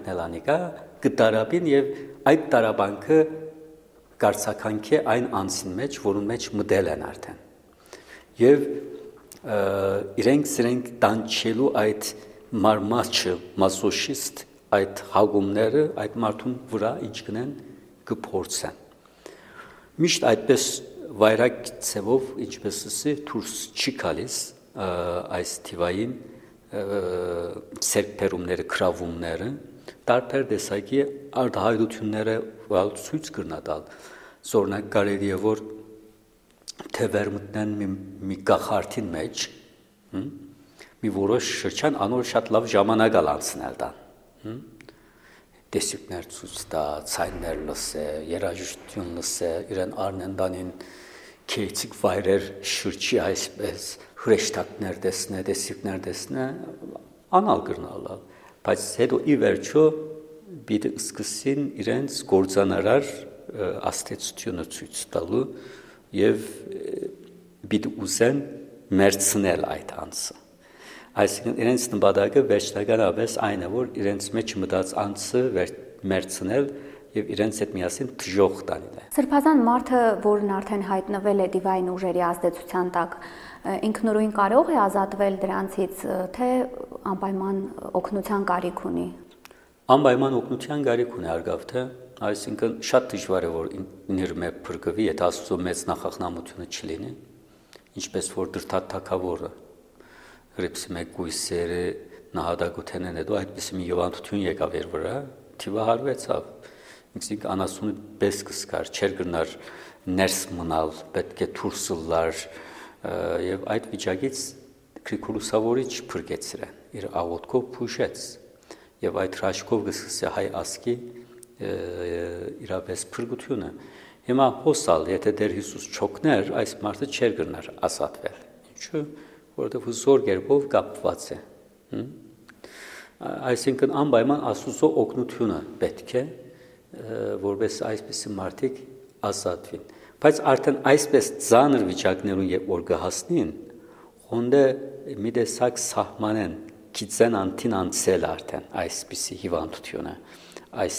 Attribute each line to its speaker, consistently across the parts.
Speaker 1: օգնել անիկա կդարաբին եւ այդ տարաբանքը կարծականքի այն անցին մեջ, որուն մեջ մտել են արդեն։ Եվ իրենք սրանք տանչելու այդ մարմաչը մասոշիստ այդ հագումները այդ մարդուն վրա ինչ կնեն կփորձեն։ Միշտ այդպես վայրակ ցևով ինչպես ասի դուրս չի գալիս այս թիվային սերբերումները, քրավումները, տարբեր տեսակի արտահայտությունները ցույց կրնատալ։ Օրինակ կարելի է որ թևեր մտնեն մի գախարտին մեջ, մի որոշ շրջան անոր շատ լավ ժամանակ անցնել տան։ Տեսիկներ ցույց տա, ցայներ լսե, երաժշտություն լսե, իրեն արննդանին քեյցիկ վայրեր շրջի այսպես հրեշտակներ տեսնե, տեսիկներ տեսնե, անալ կրնալա, բայց հետո ի վերջո պիտի սկսին իրենց գործանարար աստեցությունը ցույց տալու եւ պիտի ուզեն մերցնել այդ անձը։ Այսինքն իրենց նպատակը վերջնականապես այն է, որ իրենց մեջ մտած անձը մերցնել եւ իրենց հետ միասին թժող տանել։
Speaker 2: Սրբազան մարդը, որն արդեն հայտնվել է դիվային ուժերի ազդեցության տակ, ինքնուրույն կարող է ազատվել դրանցից, թե անպայման օգնության կարիք ունի։
Speaker 1: Անպայման օգնության կարիք ունի արգավթե, այսինքն շատ դժվար է որ ինքնիր մեկ փրկվի, եթե Աստծո մեծ նախախնամությունը չլինի, ինչպես որ դրթաթակավորը Հրիփսի մեկ գույսերը նահատակութենեն հետո այդպես մի յովանդություն եկավ իր վրա, թիվահարվեցավ, ինքնիկ անասունի պես կսկար, չեր գնար ներս մնալ, պետք է դուրս լար եւ այդ վիճակից Գրիգորուսավորիչ փրկեցրեն, իր աղոթքով փուշեց եւ այդ հրաշքով կսկսի հայ ասկի իրապես փրկությունը։ Հիմա հոսալ, եթե Տեր Հիսուս չօգներ, այս մարդը չէր գնար ազատվել։ Ինչու՞ որովհետև զոր կերպով կապված է։ Այսինքն անպայման Աստծո օգնությունը պետք է, որպես այսպիսի մարդիկ ազատվին։ Բայց արդեն այսպես ծանր վիճակներուն եւ որ կհասնին, ոնდե մի տեսակ սահմանեն, գիտեն անտին անցել արդեն այսպիսի հիվանդությունը, այս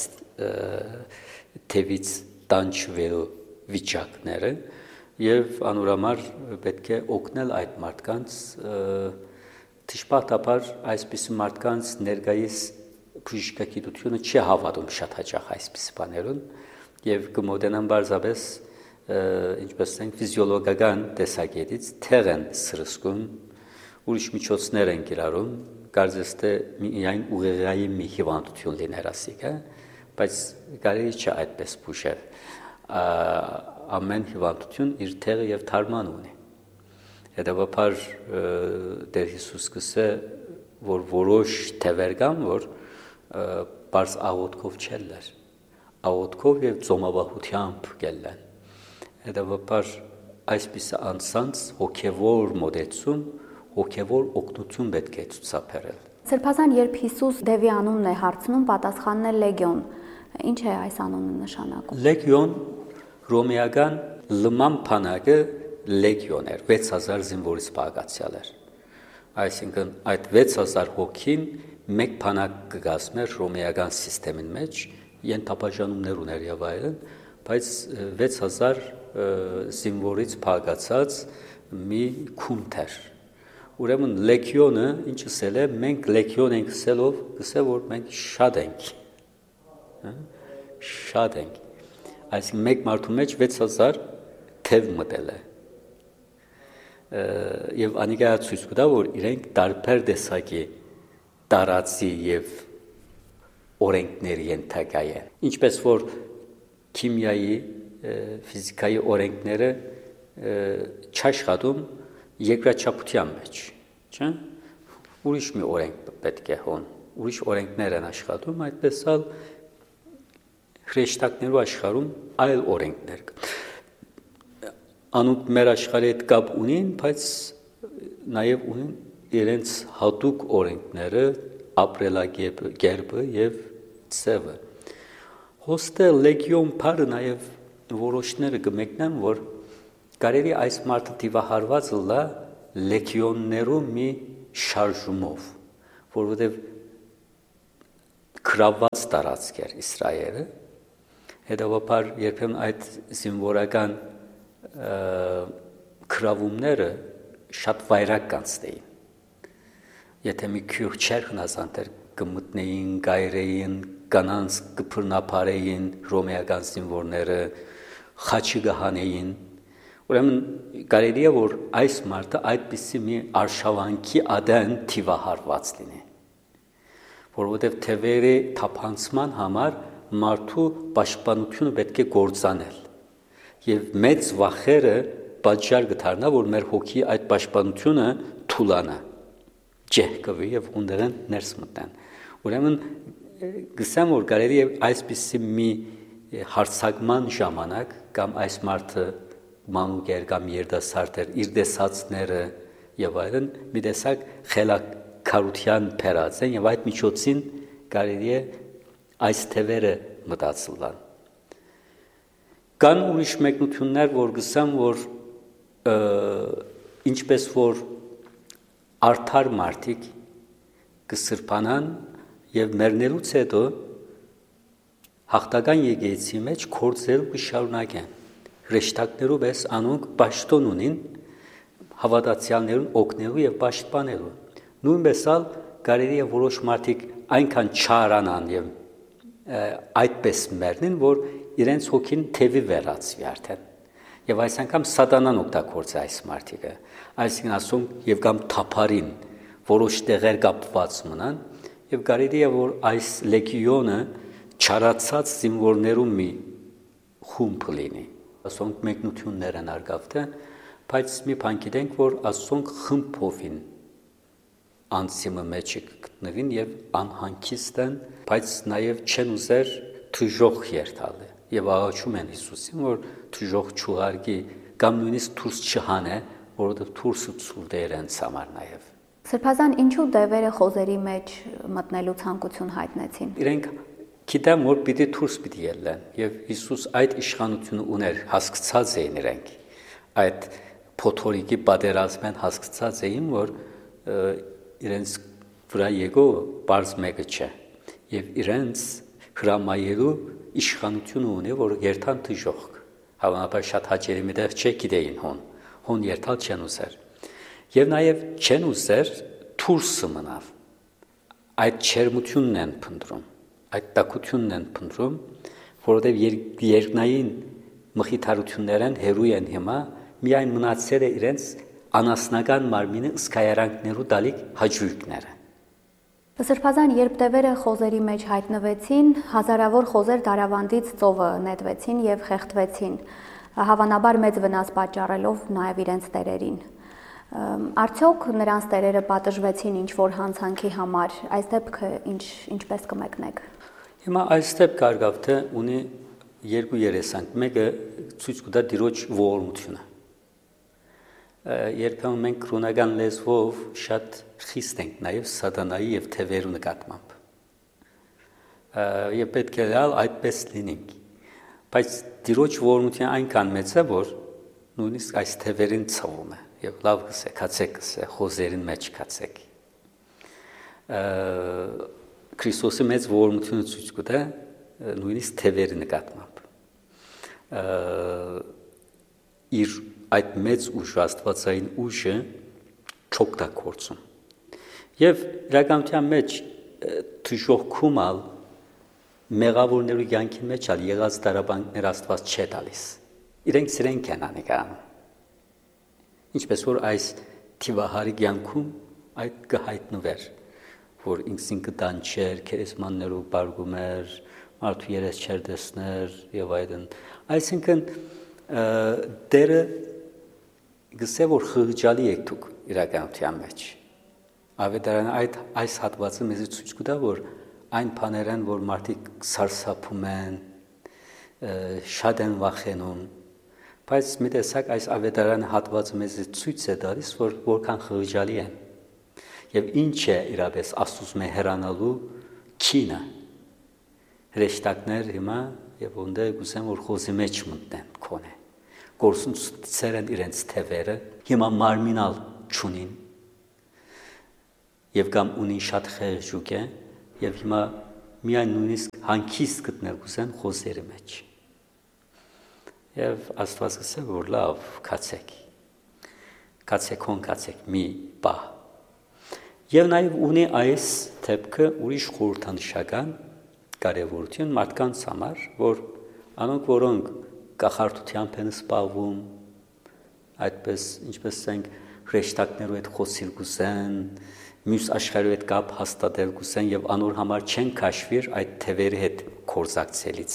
Speaker 1: թևից տանջվելու վիճակները եւ անորամար պետք է օգնել այդ մարդկանց դժբախտաբար այսպիսի մարդկանց ներկայիս բժշկագիտությունը չի հավատում շատ հաճախ այսպիսի բաներուն եւ կմոդենան բարձրապես ինչպես ասենք ֆիզիոլոգիական տեսակետից թեղ են սրսկում ուրիշ միջոցներ են կիրառում կարծես թե միայն ուղեղայի մի հիվանդություն լիներ ասիկա բայց կարելի չէ այդպես փուշել ամեն հիվանդություն իր տեղը եւ թարման ունի հետեւաբար Տեր Հիսուս կսե որ որոշ թևեր կան որ բարձ աղոթքով չելներ աղոթքով եւ ծոմաբահությամբ գելեն հետեւաբար այսպես անցած հոգեվոր մոդեցում հոգեվոր օգնություն պետք է ցուցաբերել
Speaker 2: Սրբազան երբ Հիսուս Դևի անունն է հարցնում պատասխանն է լեգիոն ինչ է այս անունը նշանակում
Speaker 1: Լեգիոն ռոմեական լման բանակը լեգիոն էր 6000 զինվորից բաղկացյալ էր այսինքն այդ 6000 հոգին մեկ բանակ կգազմեր ռոմեական համակարգի մեջ ենթապաշտպանումներ ուներ եւ այլն բայց 6000 զինվորից բաղկացած մի քունթ էր ուրեմն լեգիոնը ինչ ասել է մենք լեգիոն ենք ասելով ասել որ մենք շատ ենք շատ ենք այսինքն մեկ մարդու մեջ 6000 թև մտել է եւ անիկա ցույց կտա որ իրենք տարբեր տեսակի տարածի եւ օրենքների ենթակա են ինչպես որ քիմիայի ֆիզիկայի օրենքները չաշխատում երկրաչափության մեջ չէ ուրիշ մի օրենք պետք է հոն ուրիշ օրենքներ են աշխատում այդպես ալ հրեշտակներու աշխարհում այլ օրենքներ անունք մեր աշխարհի հետ կապ ունին բայց նաև ունին իրենց հատուկ օրենքները ապրելակերպը եւ ծևը հոստե լեգիոն բարը նաև որոշները կմեկնեն որ կարելի այս մարդը դիվահարված լա լեգիոններու մի շարժումով որովհետև քրաված տարածք էր Իսրայելը, հետևաբար երբեմն այդ զինվորական քրավումները շատ վայրակ կանցնեին։ Եթե մի քյուղ չեր հնազանդեր, կմտնեին, գայրեին, կանանց կփռնապարեին հռոմեական զինվորները, խաչի գահանեին։ Ուրեմն կարելի է որ այս մարդը այդպիսի մի արշավանքի ադեն թիվահարված լինի, որովհետև թևերի թափանցման համար մարդու պաշտպանությունը պետք է գործանել, եւ մեծ վախերը պատճառ կդառնա, որ մեր հոգի այդ պաշտպանությունը թուլանա, ջեհկվի եւ ունդերեն ներս մտնեն։ Ուրեմն գսեմ որ կարելի է այսպիսի մի հարցակման ժամանակ կամ այս մարդը մանուկ էր կամ երդասարդ էր, իր դեսածները եւ այլն մի տեսակ խելակարության փերած են եւ այդ միջոցին կարելի է այս թևերը մտածելան։ Կան ուրիշ մեկնություններ, որ գսեմ, որ ինչպես որ արդար մարդիկ կսրբանան եւ մեռնելուց հետո հաղթական եկեղեցի մեջ կորձել կշարունակեն։ Հրեշտակներով էս անոնք պաշտոն ունին հավատացյալներուն օգնելու եւ պաշտպանելու։ Նույնպես ալ կարելի է որոշ մարդիկ այնքան չարանան եւ այդպես մեռնին, որ իրենց հոգին թևի վերածվի արդեն։ Եվ այս անգամ սատանան օգտագործի այս մարդիկը։ Այսինքն ասում եւ կամ թափարին որոշ տեղեր կապված մնան եւ կարելի է որ այս լեգիոնը չարացած զինվորներու մի խումբ լինի։ Ասոնք մեկնություններ են արգավտը, բայց մի բան գիտենք, որ ասոնք խմբովին անցիմը մեջ գտնվին եւ անհանգիստ են, բայց նաեւ չեն ուզեր թուժող երթալ եւ աղաչում են Հիսուսին, որ թուժող չուղարկի կամ նույնիսկ դուրս չհանե, որովհետեւ դուրսը ցուրտ է իրենց համար նաեւ։
Speaker 2: Սրբազան ինչու դևերը խոզերի մեջ մտնելու ցանկություն հայտնեցին։
Speaker 1: Իրենք գիտեմ, որ պիտի դուրս պիտի ելնեն եւ Հիսուս այդ իշխանությունը ուներ, հասկացած էին իրենք։ Այդ փոթորիկի պատերազմեն հասկացած էին, որ իրենց վրա եկո բարձ մեկը չէ եւ իրենց հրամայելու իշխանությունը ունի, որ երթան դժոխք։ Հավանաբար շատ հաճելի միտեղ չէ գիտեին հոն երթալ չեն ուզեր։ Եվ նաեւ չեն ուզեր դուրսը մնալ։ Այդ չերմությունն են փնտրում, այդ տակությունն են փնտրում, որովհետեւ երկնային մխիթարություններն հերույ են հիմա, միայն մնացել է իրենց անասնական մարմինը ըսկայարանքներու դալիք հաջույքները։
Speaker 2: Սրբազան երբ դևերը խոզերի մեջ հայտնվեցին, հազարավոր խոզեր դարավանդից ծովը նետվեցին եւ խեղդվեցին, հավանաբար մեծ վնաս պատճառելով նաեւ իրենց տերերին։ Արդյոք նրանց տերերը պատժվեցին ինչ-որ հանցանքի համար, այս դեպքը ինչպես կմեկնեք։
Speaker 1: Հիմա այս դեպքը արգավթը ունի երկու երեսանք, մեկը ցույց կտա դիրոջ ողորմությունը։ Երբեմն մենք քրոնական լեզվով շատ խիստ ենք նաև սատանայի եւ թևերու նկատմամբ։ Եվ պետք է այդպես լինենք։ Բայց դիրոջ ողորմությունը այնքան մեծ է, որ նույնիսկ այս թևերին ցավում է եւ լավ կացեք, խոզերին մեջ կացեք։ Քրիստոսի մեծ ողորմությունը ցույց կտա նույնիսկ թևերի նկատմամբ։ Իր այդ մեծ ուժ աստվածային ուժը չօգտագործում։ Եվ իրականության մեջ դժոխքումալ մեղավորներու կյանքի մեջ ալ եղած դարաբանքներ Աստված չէ տալիս։ Իրենք սրանք են անում։ Ինչպես որ այս թիվահարի կյանքում այդ կհայտնվեր, որ ինքսին կտանչեր, քերեսմաններու բարգում էր, մարդու երես չեր տեսներ եւ այլն։ Այսինքն դերը գսե որ խղճալի եք դուք իրականության մեջ։ Ավետարանը այս հատվածը մեզ ցույց կտա, որ այն բաներն, որ մարդիկ սարսափում են, շատ են վախենում, բայց մի տեսակ այս ավետարանը հատվածը մեզ ցույց է տալիս, որ որքան խղճալի են։ Եվ ինչ է իրապես Աստծո հեռանալու քինը։ Հրեշտակներ հիմա եւ ոնդե գուսեմ որ խոզի մեջ մտնեն քոնե։ Գործունցեր են իրենց թևերը, հիմա մարմինալ չունին եւ կամ ունին շատ խեղճուկ է եւ հիմա միայն նույնիսկ հանգիստ գտնել կուզեն խոզերի մեջ։ Եվ Աստված ասել, որ լավ, կացեք մի պահ։ Եվ նաև ունի այս դեպքը ուրիշ խորհրդանշական կարևորություն մարդկանց համար, որ անոնք, որոնք կախարդությամբ են զբաղվում, այդպես, ինչպես ասենք, հրեշտակներու հետ խոսիլ կուզեն, մյուս աշխարհի հետ կապ հաստատել կուզեն եւ անոր համար չեն քաշվիր այդ թևերի հետ կորզակցելից,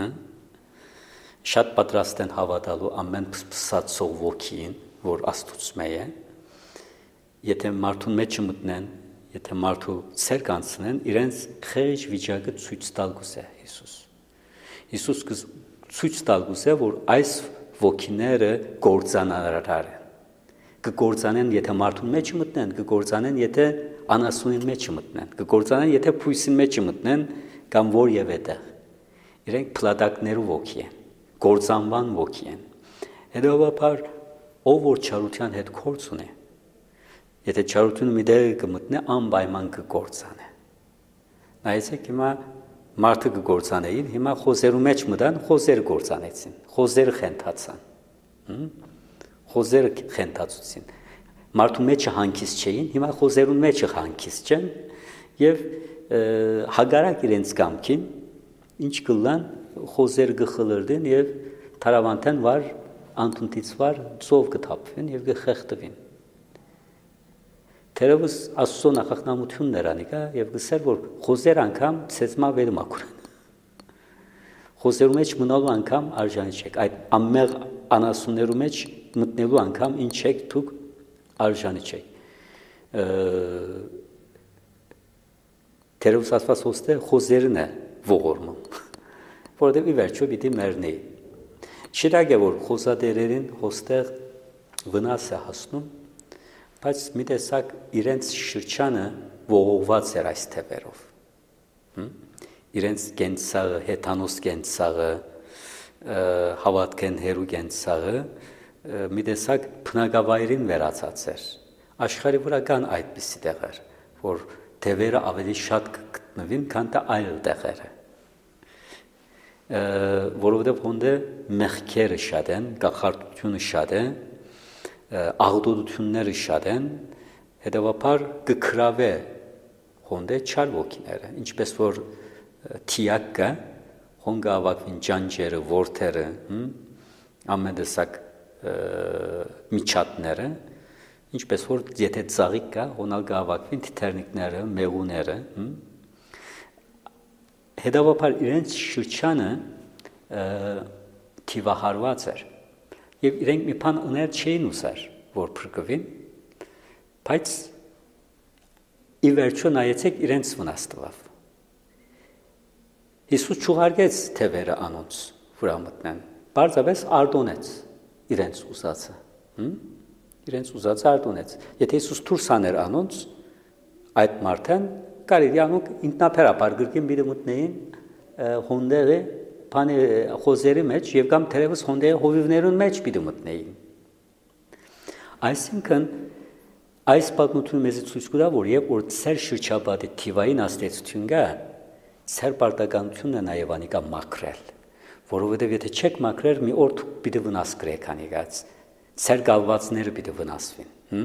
Speaker 1: Շատ պատրաստ են հավատալու ամեն փսացող ոգին, որ Աստծո է, եթե մարդուն մեջ մտնեն, եթե մարդու ցեր կանցնեն, իրենց խեղճ վիճակը ցույց տալ գուզե Հիսուս։ Հիսուս ցույց տալ գուզե, որ այս ոգիները գործանարար են։ Կգործանեն, եթե մարդուն մեջ մտնեն, կգործանեն, եթե անասունին մեջ մտնեն, կգործանեն, եթե փույսին մեջ մտնեն կամ որևէ տեղ։ Իրենք փլատակներու ոգի են, գործանվան ոգի են։ Հետևաբար ով որ չարության հետ գործ ունի, եթե չարությունը մի դեր կմտնի, անպայման կգործանե։ Նայեցեք հիմա մարդը կգործանեին, հիմա խոզերու մեջ մտան, խոզերը գործանեցին, խոզերը խենթացան։ Խոզերը խենթացուցին։ Մարդու մեջը հանգիստ չէին, հիմա խոզերու մեջը հանգիստ չեն եւ հագարակ իրենց կամքին ինչ կլան խոզերը գխլրդեն եւ թարավանտեն վար անտունտից վար ծով կթափվեն եւ կխեղդվին։ Թերևս Աստծո նախախնամությունն նրանի կա եւ գսեր որ խոզեր անգամ ցեցմա վերմակուրեն։ Խոզերու մեջ մնալու անգամ արժանի չեք, այդ ամեղ անասուններու մեջ մտնելու անգամ ինչ եք դուք արժանի չեք։ Թերևս Աստված հոստե խոզերն է ողորմում, որովհետեւ ի վերջո պիտի մեռնի։ Շիրակ է որ խոզադերերին հոստեղ վնաս է հասնում, բայց մի տեսակ իրենց շրջանը ողողված էր այս թևերով։ Իրենց կենցաղը, հեթանոս կենցաղը, հավատքեն հերու կենցաղը մի տեսակ բնակավայրին վերածած էր։ Աշխարհի վրա կան այդպիսի տեղեր, որ թևերը ավելի շատ կգտնվին, քան թե այլ տեղերը։ Որովհետև հոնդե մեղքերը շատ են, կախարդությունը շատ է, աղտոտությունները շատ են, հետևաբար կգրավե հոնդե չար ոգիները, ինչպես որ թիակը, հոնգա ավակվին ջանջերը, որդերը, ամեն տեսակ միջատները, ինչպես որ եթե ծաղիկ կա, հոնալ գավակվին թիթեռնիկները, մեղուները, հետևաբար իրենց շրջանը թիվահարված էր եւ իրենք մի բան ուներ չէին ուզեր, որ փրկվին, բայց ի վերջո նայեցեք իրենց վնաս տվավ։ Հիսուս չուղարկեց թևերը անոնց վրա մտնեն, բարձրապես արտոնեց իրենց ուզածը, իրենց ուզածը արտոնեց։ Եթե Հիսուս դուրս աներ անոնց, այդ մարդեն կարելի անոնք ինքնաբերաբար գրկին բիդը մտնեին հոնդեղի բանի խոզերի մեջ եւ կամ թերևս հոնդեղի հովիվներուն մեջ բիդը մտնեին։ Այսինքն այս պատմությունը մեզ ցույց կտա, որ երբ որ ծեր շրջապատի թիվային աստեցություն կա, ծեր պարտականությունն է նաեւ անիկա մաքրել, որովհետեւ եթե չեք մաքրել, մի օր պիտի վնաս կրեք անիկած, ծեր գալվածները պիտի վնասվին։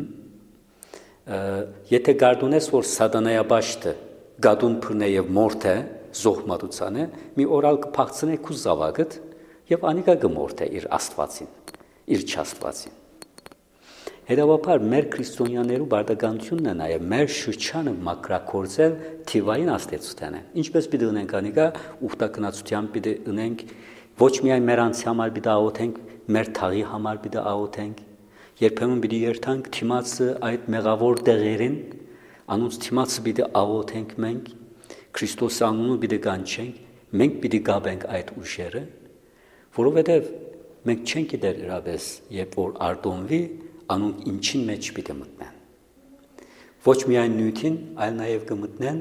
Speaker 1: Եթե գարդունես, որ սատանայաբաշտը գադուն փռնե եւ մորթ է, զոհմատուցան է, մի օրալ կփախցնե քու զավակդ եւ անիկա կմորթե իր Աստվածին, իր չաստվածին։ Հետևաբար մեր քրիստոնյաներու բարդականությունն է նաև մեր շրջանը մակրակորձել թիվային աստեցութեն են։ Ինչպես պիտի ունենք անիկա ուխտակնացությամբ պիտի ունենք ոչ միայն մեր անձի համար պիտի աղոթենք, մեր թաղի համար պիտի աղոթենք, երբեմն պիտի երթանք թիմացը այդ մեղավոր տեղերին, անոնց թիմացը պիտի աղոթենք մենք, Քրիստոսի անունը պիտի կանչենք, մենք պիտի գաբենք այդ ուժերը, որովհետև մենք չենք գիտեր իրապես, երբ որ արտոնվի անոնք ինչին մեջ պիտի մտնեն։ Ոչ միայն նյութին, այլ նաև կմտնեն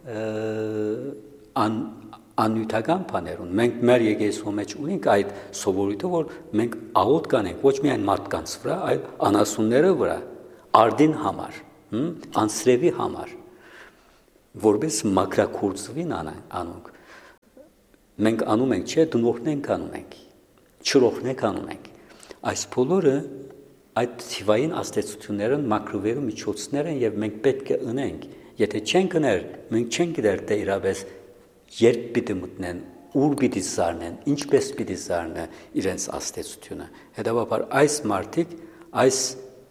Speaker 1: աննյութական բաներուն։ Մենք մեր եկեղեցու մեջ ունենք այդ սովորույթը, որ մենք աղոթ կանենք ոչ միայն մարդկանց վրա, այլ անասունները վրա, արդին համար, անսրևի համար, որպես մակրակուրծվին անոնք։ Մենք անում ենք, չէ, դնողնենք անում ենք, չրոխնենք անում ենք։ Այս բոլորը այդ թիվային աստեցությունները մակրովերու միջոցներ են եւ մենք պետք է ունենք։ Եթե չենք ուներ, մենք չենք գիտեր թե իրապես երբ պիտի մտնեն, ուր պիտի զարնեն, ինչպես պիտի զարնը իրենց աստեցությունը։ Հետևաբար այս մարդիկ այս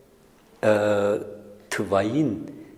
Speaker 1: թվային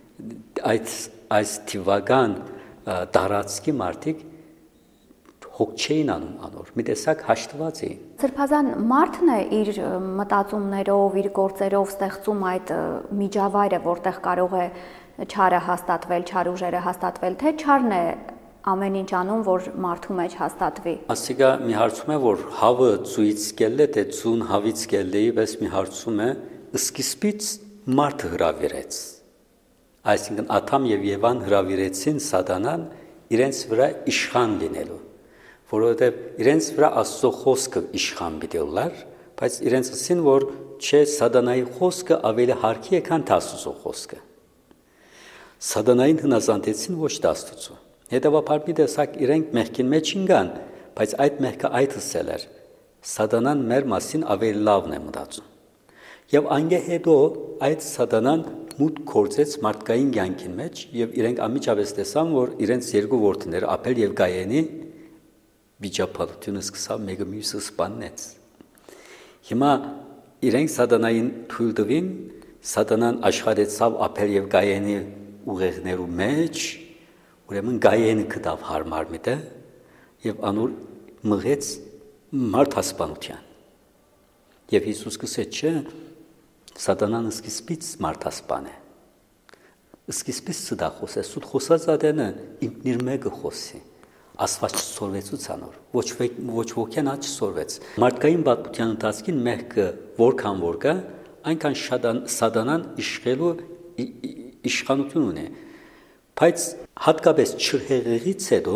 Speaker 1: այս թվական տարածքի մարդիկ հոգ չէին անում անոր, մի տեսակ հաշտված էին։
Speaker 2: Սրբազան մարդն է իր մտածումներով, իր գործերով ստեղծում այդ միջավայրը, որտեղ կարող է չարը հաստատվել, չար ուժերը հաստատվել, թե չարն է ամեն ինչ անում, որ մարդու մեջ հաստատվի։ Ասիկա
Speaker 1: մի հարցում է, որ հավը ծույից կելլե, թե ծուն հավից կելլեի, բայց մի հարցում է, սկիզբից մարդը հրավիրեց։ Այսինքն Ադամ եւ Եվան հրավիրեցին Սատանան իրենց վրա իշխան լինելու, որովհետեւ իրենց վրա Աստծո խոսքը իշխան պիտի լար, բայց իրենց ասին, որ չէ, Սատանայի խոսքը ավելի հարկի է, քան Աստծո խոսքը։ Սատանային հնազանդեցին ոչ Աստծո։ Հետևաբար մի տեսակ իրենք մեղքին մեջ ինգան, բայց այդ մեղքը այդ ասել էր։ Սատանան մեր մասին ավելի լավն է մտածում։ Եվ անգե հետո այդ Սատանան մուտք գործեց մարդկային կյանքին մեջ եւ իրենք ամիջապես տեսան, որ իրենց երկու որդիները Աբել եւ Կայենի վիճապալությունը սկսավ մեկը մյուսը սպանեց։ Հիմա իրենք Սատանային թույլ տվին, Սատանան աշխատեցավ Աբել եւ Կայենի ուղեղներու մեջ, ուրեմն Կայենը գտավ հարմար միտը եւ անոր մղեց մարդասպանության։ Եվ Հիսուս կսեց, չէ, Սատանան սկիզբից մարդասպան է։ Սկիզբից սա խոսէ, սուտ խոսած ադենը ինքնիր մեկը խոսի։ Աստված չսորվեցուց անոր, ոչ ոքեն չսորվեց։ Մարդկային պատմության ընթացքին մեղքը որքան որ կա, այնքան Սատանան իշխելու իշխանություն ունի։ Բայց հատկապես չրհեղեղից հետո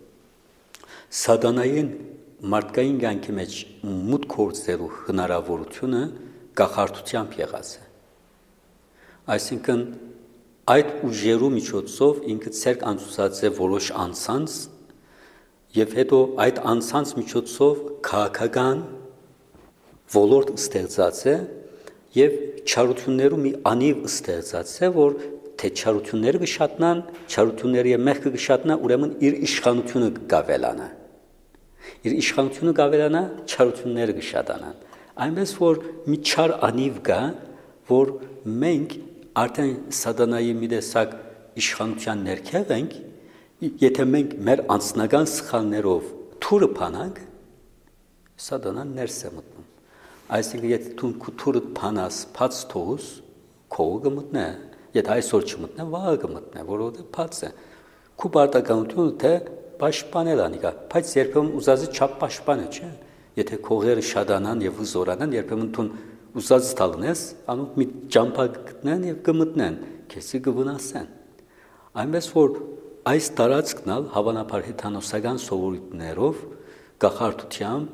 Speaker 1: Սատանային մարդկային կյանքի մեջ մուտք գործելու հնարավորությունը գախարդությամբ եղած է։ Այսինքն այդ ուժերու միջոցով ինքը ցերկ անցուցած է որոշ անձանց եւ հետո այդ անձանց միջոցով քաղաքական ոլորտ ստեղծած է եւ չարություններու մի անիվ ստեղծած է, որ թե չարությունները կշատնան, չարությունները եւ մեղքը կշատնա, ուրեմն իր իշխանությունը կգավելանա։ Իր իշխանությունը կգավելանա, չարությունները կշատանան։ Այնպես որ մի չար անիվ կա, որ մենք արդեն Սատանայի մի տեսակ իշխանության ներքև ենք, եթե մենք մեր անձնական սխալներով թուրը փանանք, Սատանան ներս է մտնում։ Այսինքն եթե դու թուրը փանաս, փած թողուս, քողը կմտնե, եթե այսօր չմտնե, վաղը կմտնե, որովհետև փած է։ Քու պարտականությունը թե պաշտպանել անիկա, բայց երբեմն ուզածը չափ պաշտպանը չէ։ Եթե քողերը շադանան եւ զորանան, երբեմն դու ուզածը տալնես, անոնք մի ճամփա գտնեն եւ կմտնեն, քեզի կվնասեն։ Այնպես որ այս տարածքն ալ հավանաբար հեթանոսական սովորույթներով գախարդությամբ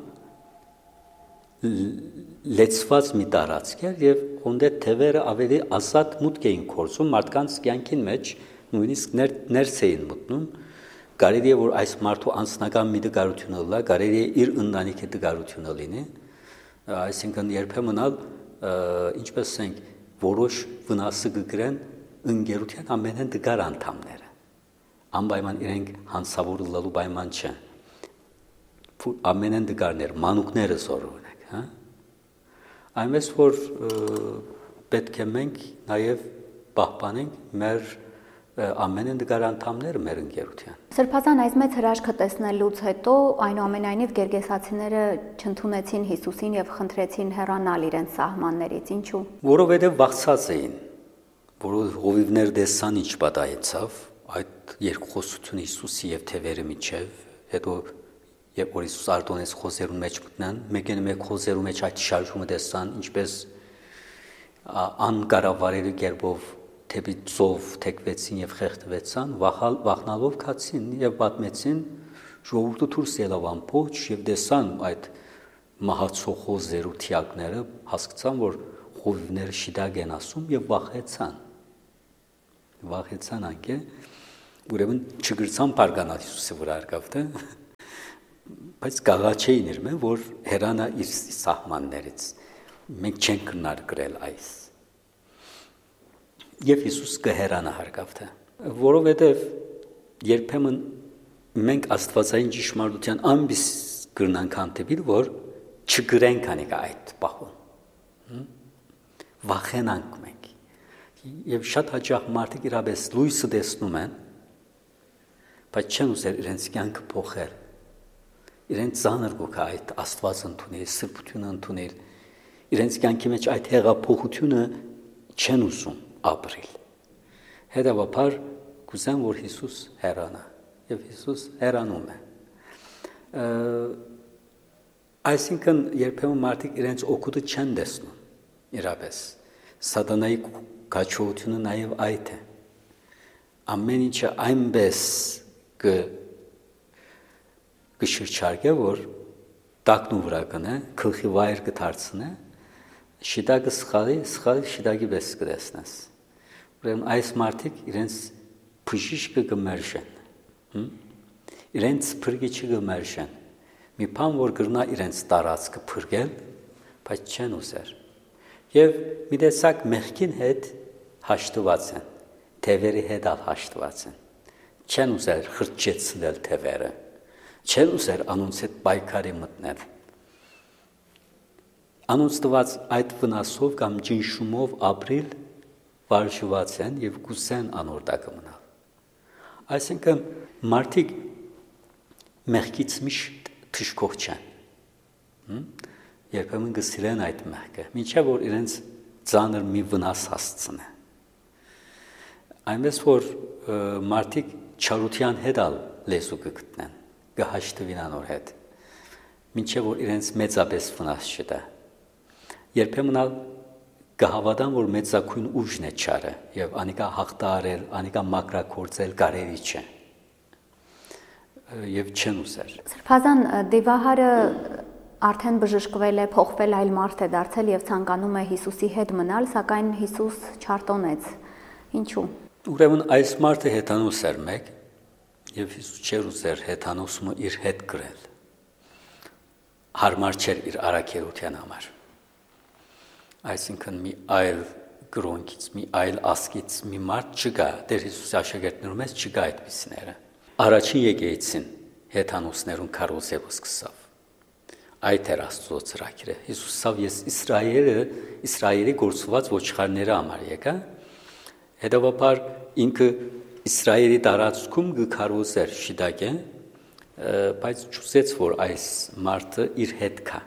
Speaker 1: լեցված մի տարածք էր եւ ոնդե թևերը ավելի ազատ մուտք էին կորցում մարդկանց կյանքին մեջ, նույնիսկ ներս էին մտնում։ Կարելի է որ այս մարդու անձնական մի դգարությունը լա, կարելի է իր ընտանիքի դգարությունը լինի, այսինքն երբեմն ինչպես ենք որոշ վնասը կգրեն ընկերության ամենեն դգար անդամները։ Անպայման իրենք հանցավոր լալու պայման չեն։ Ամենեն դգարներ, մանուկները զորուն են, հա։ Այնպես որ պետք է մենք նաև պահպանենք մեր ամենեն դգար անդամները մեր ընկերության։
Speaker 2: Սրբազան այս մեծ հրաշքը տեսնելուց հետո այնուամենայնիվ գերգեսացիները չընդունեցին Հիսուսին եւ խնդրեցին հեռանալ իրենց սահմաններից, ինչու։
Speaker 1: Որովհետեւ վախցած էին, որ հովիվներ դեսան ինչ պատահեցավ, այդ երկխոսությունը Հիսուսի եւ թևերի միջև, հետո երբ որ Հիսուս արտոնեց խոզերու մեջ մտնան, մեկ խոզերու մեջ այդ շարժումը տեսան, ինչպես անկառավարելի կերպով թեպի ծով թեքվեցին եւ խեղդվեցան, վախնալով քացին եւ պատմեցին ժողովուրդը դուրս ելավ ամբողջ եւ տեսան այդ մահացող խոզերու թիակները, հասկացան որ խոզները շիդագ են ասում եւ վախեցան անգե ուրեմն չգրցան բարգանալ Հիսուսի վրա արկավ դե բայց գաղաչեին իր մեն որ հերանա իր սահմաններից մենք չենք կնար գրել այս եւ Հիսուս կհերանա արկավ դե որովհետեւ երբեմն մենք աստվածային ճշմարտության ամբիս գրնանք հանդիպել որ չգրենք անիկա այդ պահում վախենանք մենք եւ շատ հաճախ մարդիկ իրապես լույսը տեսնում են բայց չեն ուզել իրենց կյանքը փոխել իրենց ծանր գոքա այդ աստված ընդունել սրբությունը ընդունել իրենց կյանքի մեջ այդ հեղափոխությունը չեն ուզում ապրել հետևաբար կուզեմ որ Հիսուս հեռանա եւ Հիսուս հեռանում է այսինքն երբեմն մարդիկ իրենց օգուտը չեն տեսնում իրապես սատանայի գաչողությունը նաեւ այդ է ամեն ինչը այնպես կշրջարկե որ տակնու վրա կնե գլխի վայր կդարձնե շիտակը սխալի շիտակի պես կտեսնես ուրեմն այս մարդիկ իրենց բժիշկը կմերժեն իրենց փրկիչը կմերժեն մի բան որ գրնա իրենց տարածքը փրկել բայց չեն ուզեր եւ մի տեսակ մեղքին հետ հաշտված են թևերի հետ հաշտված են չեն ուզեր խրճեցնել թևերը չեն ուզեր անոնց հետ պայքարի մտնել անոնց տված այդ վնասով կամ ջնշումով ապրիլ վարժված են եւ գուսեն անորդակը մնալ այսինքն մարդիկ մեղքից միշտ թշկող չեն երբեմն գսիրեն այդ մեղքը մինչև որ իրենց ծանր մի վնաս հասցնե այնպես որ մարդիկ չարության հետ լեզու կգտնեն կհաշտվին անոր հետ մինչև որ իրենց մեծապես վնաս չտա երբեմն կհավատան որ մեծակույն ուժն է չարը եւ անիկա հաղթարել անիկա մակրակորձել կարելի չէ եւ չեն ուզեր
Speaker 2: Սրբազան դիվահարը արդեն բժշկվել է փոխվել այլ մարդ է դարձել եւ ցանկանում է Հիսուսի հետ մնալ սակայն Հիսուս չարտոնեց ինչու
Speaker 1: ուրեմն այս մարդը հեթանոս էր մեկ եւ Հիսուս չեր ուզեր հեթանոսը իր հետ գրել հարմար չէր իր արաքելության համար այսինքն մի այլ գրոնքից մի այլ ասկից մի մարդ չկա դեր Հիսուսի աշակերտներում ես չկա այդպիսիները առաջին եկեղեցին հեթանոսներուն քարոզեվը սկսավ այդ էր Աստծո ծրագիրը Հիսուսով ես Իսրայելի գործված ոչխարները համար եկա հետևաբար ինքը Իսրայելի տարածքում գքարոզեր շիդակե բայց չուզեց որ այս մարդը իր հետ կա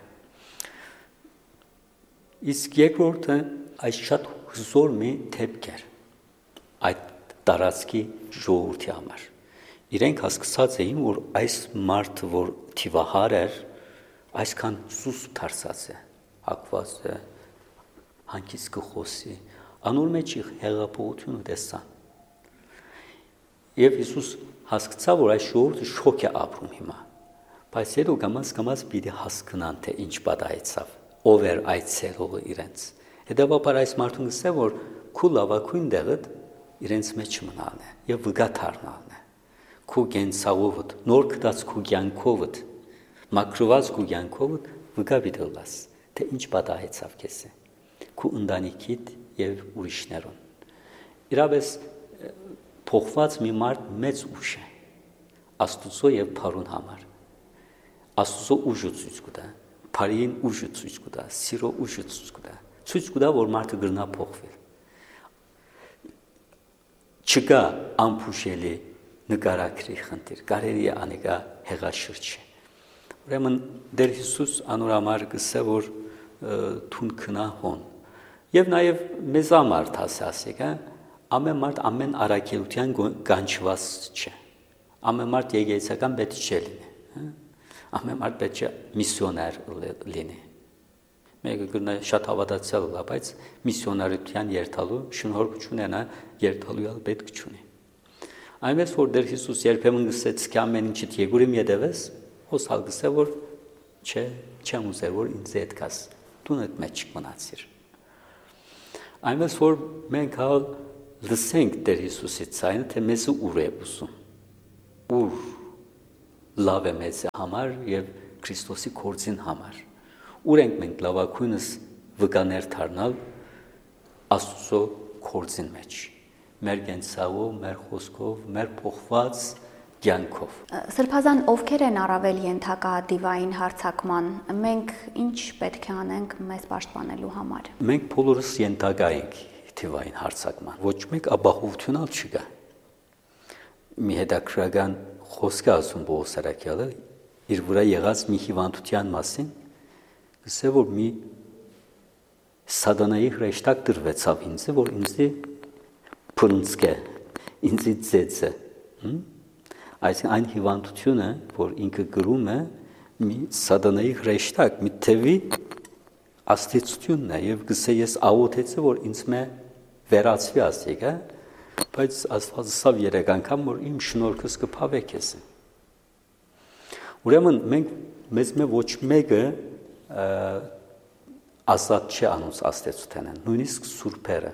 Speaker 1: իսկ երկրորդը այս շատ հզոր մի դեպք էր այդ տարածքի ժողովրդի համար իրենք հասկացած էին որ այս մարդը որ թիվահար էր այսքան սուս դարձած է հակված է հանկից կխոսի անոր մեջ հեղափոխությունը տեսան եւ Հիսուս հասկացավ որ այս ժողովուրդը շոկ է ապրում հիմա բայց հետո կամաց պիտի հասկանան թե ինչ պատահեցավ ով էր այցելողը իրենց հետևաբար այս մարդուն գսե որ քու լավակույն դեղդ իրենց մեջ մնալն է եւ վգա դառնալն է քու կենցաղովդ նոր կդած քու կյանքովդ մակրված քու կյանքովդ վգա բիդելաս թե ինչ պատահեցավ քեզ քու ընտանիքիդ եւ ուրիշներուն իրապես փոխված մի մարդ մեծ ուժ է Աստուծո եւ Փարուն համար Աստուծո ուժը ցույց կտա Փարին ուժը ցույց կտա սիրո ուժը ցույց կտա որ մարդը գրնա փոխվել չկա ամփուշելի նկարագրի խնդիր կարելի է անիկա հեղաշրջի ուրեմն դեր Հիսուս անոր համար գսե որ թուն քնա հոն եւ նաեւ մեզ համար հասասիկ ամեն մարդ ամեն արաքելության գանչված չէ ամեն մարդ եկեղեցական պետք չէ լինի ամեն մարդ պետք է միսիոներ լինի մեկը գտնա շատ հավատացյալ է բայց միսիոնարության երթալու շնորհք ունենա երթալու պետք չունի այնպես որ դեր Հիսուս երբեմն գսեց կա ամեն ինչի եգուրիմ յետևես հոսալ գսե որ չէ չեմ ուզեր որ ինձ հետ կաս դու այդ մեջ մնացիր այնպես որ մենք հալ լսենք Տեր Հիսուսի ցայնը, թե մեզ ուր է ուսում, ուր լավ է մեզ համար եւ Քրիստոսի կորձին համար, ուր ենք մենք լավագույնս վկաներ դառնալ Աստծո կորձին մեջ, մեր կենցաղով, մեր խոսքով, մեր փոխված կյանքով։
Speaker 2: Սրբազան ովքեր են առավել ենթակա դիվային հարձակման, մենք ինչ պետք է անենք մեզ պաշտպանելու համար։
Speaker 1: Մենք բոլորս ենթակա ենք դիվային հարձակման, ոչ մեկ ապահովություն չկա։ Մի հետաքրքրական խոսք է ասում Պողոս Արաքյալը իր վրա եղած մի հիվանդության մասին, ասել որ մի սատանայի հրեշտակ դրվեցավ ինձ, որ ինձի փնցկե, ինձի ծեծը։ Այսինքն այն հիվանդությունը, որ ինքը գրում է, մի սատանայի հրեշտակ, մի թևի աստեցությունն է, եւ գսե ես աղոթեցի, որ ինձ մե վերացվի ասիկա, բայց Աստված ասավ 3 անգամ, որ իմ շնորհքս կփավե քեզ։ Ուրեմն մենք մեզ ոչ մեկը ազատ չի անոնց աստեցութենեն, նույնիսկ սուրբերը։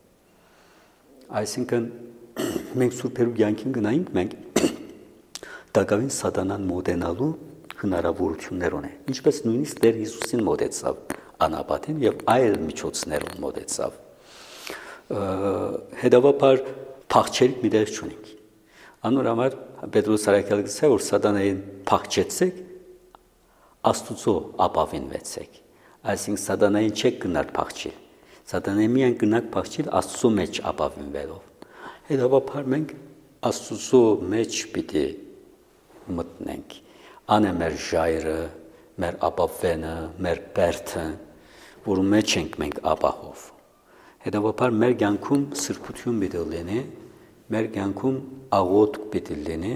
Speaker 1: Այսինքն մենք սուրբերու կյանքին գնայինք, մենք դակավին սատանան մոտենալու հնարավորություններ ունեն։ Ինչպես նույնիսկ Տեր Հիսուսին մոտեցավ անապատին եւ այլ միջոցներով մոտեցավ։ Հետևաբար փախչելիք մի դեր չունենք։ Անոր համար Պետրոս Արաքյալը գսե որ սատանային փախչեցեք, Աստուծո ապավինվեցեք։ Այսինքն սատանային չեք գնալ փախչել։ Սատանային միայն գնաք փախչել Աստծո մեջ ապավինվելով։ Հետևաբար մենք Աստծո մեջ պիտի մտնենք։ Անե մեր ժայռը, մեր ապավենը, մեր բերդը, որում մեջ ենք մենք ապահով։ Հետևաբար մեր կյանքում սրբություն պիտի լինի, մեր կյանքում աղոթք պիտի լինի,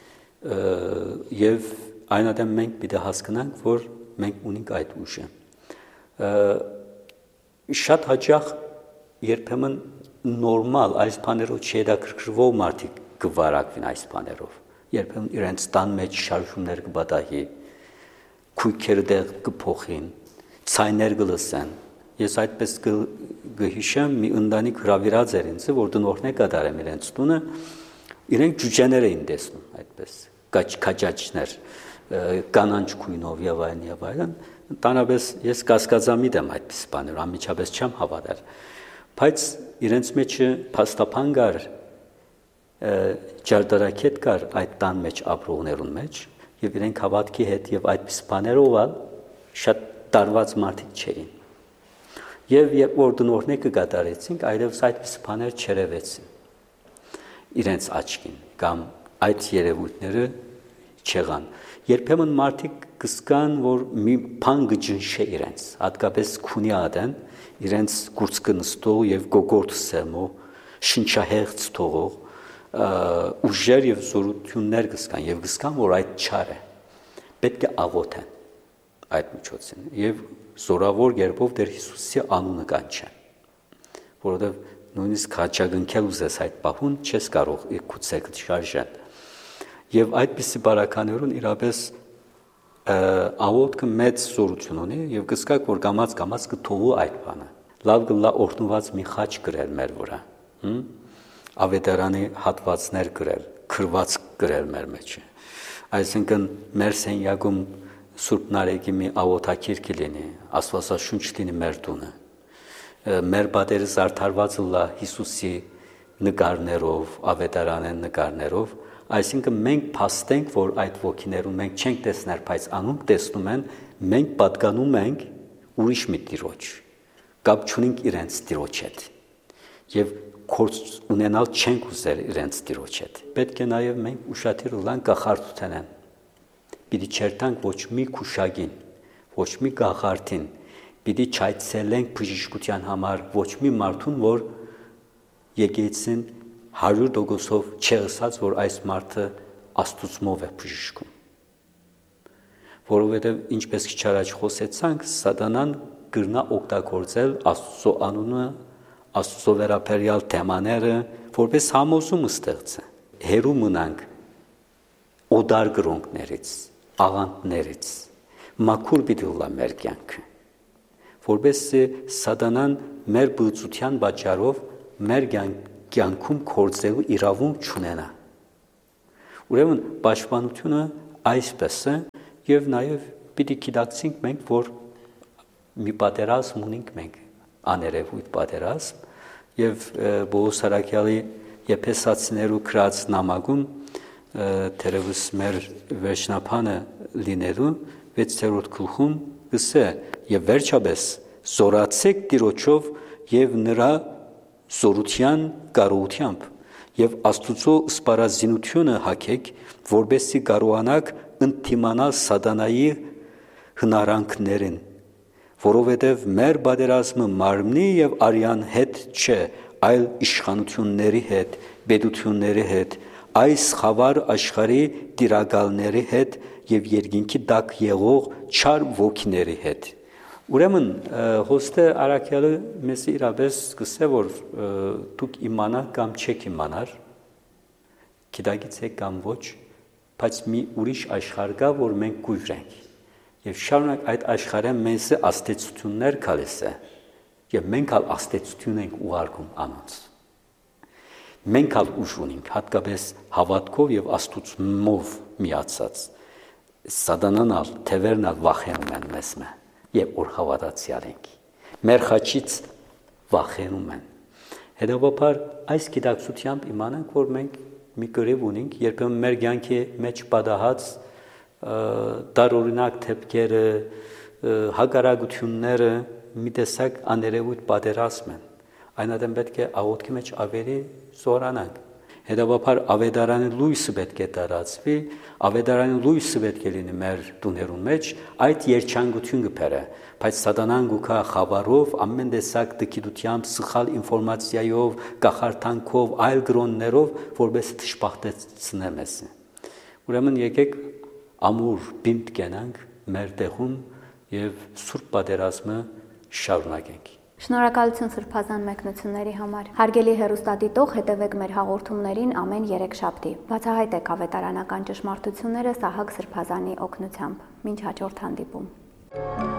Speaker 1: եւ այնադեմ մենք պիտի հասկանանք, որ մենք ունենք այդ ուժը։ Շատ հաճախ երբեմն նորմալ այս բաներով չհետաքրքրվող մարդիկ կվարակվին այս բաներով։ Երբեմն իրենց տան մեջ շարժումներ կբադահի, քույքերը դեղ կփոխին, ցայներ կլսեն։ Ես այդպես կհիշեմ մի ընտանիք հրավիրած էր ինձ, որ դնորներ կատարեմ իրենց տունը, իրենք ջուջեներ էին տեսնում այդպես, քաջաջներ, կանանչ քույնով եւ այլն, Տանաբես ես կասկածամիտ եմ այդպես բաներ, անմիջապես չեմ հավատալ, բայց իրենց մեջը փաստաբան կար, ջարդարակետ կար այդ տան մեջ ապրողներուն մեջ, եւ իրենք հավատքի հետ եւ այդպես բաներով շատ տարված մարդիկ չէին։ Եվ երբ որ դնորներ կկատարեցինք, այլևս այդպես բաներ չերևեցին իրենց աչքին կամ այդ երևույթները չեղան։ Երբեմն մարդիկ կսկան, որ մի բան կջնշե իրենց, հատկապես քունի ադեն, իրենց կուրծքը նստող եւ գոգորտ սեմով, շնչահեղձ թողող, ուժեր եւ զորություններ կսկան եւ կսկան, որ այդ չար է։ Պետք է աղոթեն այդ միջոցին եւ զորավոր երբով Տեր Հիսուսի անունը կանչեն, որովհետեւ նույնիսկ հաճագնքել ուզես այդ պահուն չես կարող իր քուցեկը շարժել։ Եվ այդպիսի բարականերուն իրապես աղոթքը մեծ զորություն ունի եւ կսկակ որ կամած կթողու այդ բանը։ Լավ գլա օրտնված մի խաչ գրել մեր վրա, ավետարանի հատվածներ գրել, քրված գրել մեր մեջ։ Այսինքն մեր սենյակում Սուրբ Նարեկի մի աղոթակիր կլինի, Աստվածաշունչ լինի մեր տունը։ Մեր բادرը զարդարված լա Հիսուսի նկարներով, ավետարանեն նկարներով, այսինքն մենք փաստենք, որ այդ ոգիներում մենք չենք տեսնել, բայց անոնք տեսնում են, մենք պատկանում ենք ուրիշ մի Տիրոջ, կապ չունենք իրենց Տիրոջ հետ, եւ կորց ունենալ չենք ուզել իրենց Տիրոջ հետ։ Պետք է նաեւ մենք ուշադիր լինենք գախարտութենեն։ Պիտի չերտանք ոչ մի քուշագին, ոչ մի գախարտին, պիտի չայցելենք բժշկության համար ոչ մի մարդուն, որ եկեցին 100% չեղսած, որ այս մարդը Աստուծմով է բժշկում։ Որովհետև ինչպես քիչ առաջ խոսեցանք, սատանան կրնա օգտագործել Աստծո անունը, Աստծո վերաբերյալ թեմաները, որպես համոզում ստեղծը։ Հերու մնանք օդար գրոնքներից, աղանդներից, մաքուր պիտի լա մեր կյանքը, որպես սատանան մեր բծության պատճառով մեր կյանքում կործելու իրավունք չունենա։ Ուրեմն պաշտպանությունը այսպես է եւ նաեւ պիտի գիտակցենք մենք, որ մի պատերազմ ունենք մենք, աներևույթ պատերազմ, եւ Պողոս Արաքյալի Եփեսացիներու գրած նամակում թերևս մեր վերջնապանը լինելու 6-րդ գլխում գսե եւ վերջապես զորացեք Տիրոջով եւ նրա զորության կարողությամբ եւ Աստուծո սպառազինությունը հագեք, որբեսզի կարողանաք ընդդիմանալ սատանայի հնարանքներին, որովհետեւ մեր պատերազմը մարմնի եւ արյան հետ չէ, այլ իշխանությունների հետ, պետությունների հետ, այս խավար աշխարհի տիրակալների հետ եւ երկինքի տակ եղող չար ոգիների հետ։ Ուրեմն հոստե Արաքյալը մեզ իրապես գսե որ դուք իմանաք կամ չեք իմանար, գիտակցեք կամ ոչ, բայց մի ուրիշ աշխարհ կա, որ մենք գույր ենք։ Եվ շարունակ այդ աշխարհը մեզ աստեցություններ կալիս է, եւ մենք ալ աստեցություն ենք ուղարկում անոնց։ Մենք ալ ուժ ունենք, հատկապես հավատքով եւ Աստուծմով միացած։ Սատանան ալ, թևերն ալ վախենում են մեզ մե, եւ որ հավատացյալ ենք։ Մեր խաչից վախենում են։ Հետևաբար այս գիտակցությամբ իմանանք, որ մենք մի կռիվ ունենք, երբեմն մեր կյանքի մեջ պատահած տարօրինակ դեպքերը, հակարակությունները մի տեսակ աներևույթ պատերազմ են։ Այնադեմ պետք է աղոթքի մեջ ավելի զորանանք։ Հետևաբար ավետարանի լույսը պետք է տարածվի, ավետարանի լույսը պետք է լինի մեր տուներուն մեջ, այդ երջանկություն կբերե, բայց սատանան գուքա խավարով, ամեն տեսակ դգիտությամբ, սխալ ինֆորմացիայով, կախարդանքով, այլ գրոններով, որպես թշպախտեցնե մեզ։ Ուրեմն եկեք ամուր բինտ կենանք մեր տեղում եւ սուրբ պատերազմը շարունակենք։
Speaker 2: Շնորհակալություն սրբազան մեկնությունների համար։ Հարգելի հեռուստադիտող, հետևեք մեր հաղորդումներին ամեն երեքշաբթի։ Բացահայտեք ավետարանական ճշմարտությունները Սահակ Սրբազանի օգնությամբ։ Մինչ հաջորդ հանդիպում։